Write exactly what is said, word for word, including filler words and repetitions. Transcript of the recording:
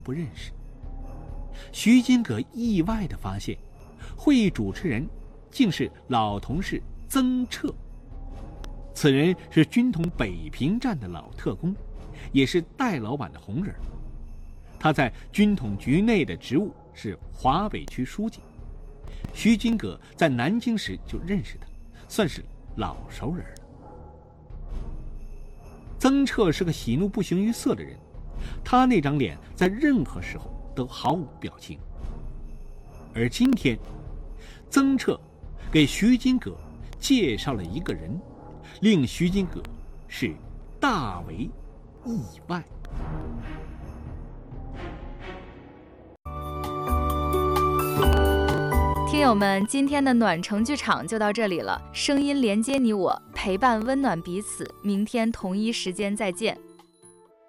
不认识。徐金阁意外地发现，会议主持人竟是老同事曾澈。此人是军统北平站的老特工，也是戴老板的红人。他在军统局内的职务是华北区书记。徐金阁在南京时就认识他，算是老熟人了。曾澈是个喜怒不形于色的人，他那张脸在任何时候都毫无表情。而今天，曾澈给徐金阁介绍了一个人，令徐金阁是大为意外。 听友们，今天的暖城剧场就到这里了，声音连接你我，陪伴温暖彼此，明天同一时间再见。